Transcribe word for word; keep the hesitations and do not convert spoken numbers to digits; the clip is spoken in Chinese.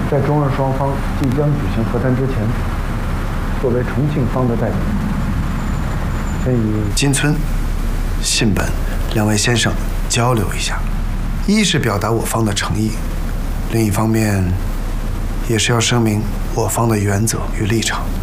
在中日双方即将举行和谈之前，作为重庆方的代表，先以金村、信本两位先生交流一下，一是表达我方的诚意，另一方面也是要声明我方的原则与立场。